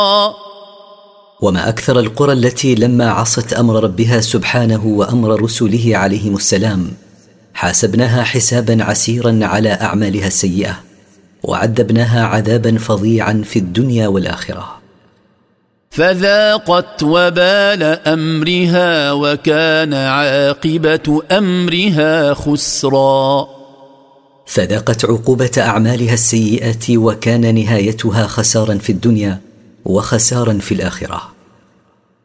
وما أكثر القرى التي لما عصت أمر ربها سبحانه وأمر رسله عليهم السلام حاسبناها حسابا عسيرا على أعمالها السيئة، وعذبناها عذابا فظيعا في الدنيا والآخرة. فذاقت وبال أمرها وكان عاقبة أمرها خسرا. فذاقت عقوبة أعمالها السيئة وكان نهايتها خسارا في الدنيا وخسارا في الآخرة.